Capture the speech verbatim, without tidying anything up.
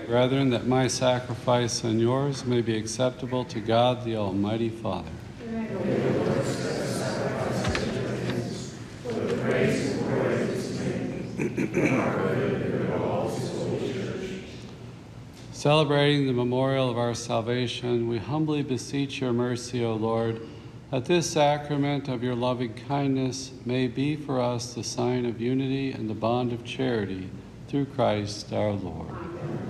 Brethren, that my sacrifice and yours may be acceptable to God the Almighty Father. Celebrating the memorial of our salvation, we humbly beseech your mercy, O Lord, that this sacrament of your loving kindness may be for us the sign of unity and the bond of charity through Christ our Lord.